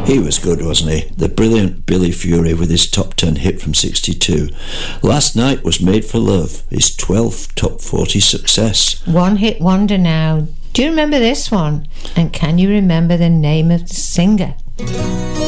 He was good, wasn't he? The brilliant Billy Fury with his top 10 hit from 62. Last Night was Made for Love, his 12th top 40 success. One hit wonder now. Do you remember this one? And can you remember the name of the singer?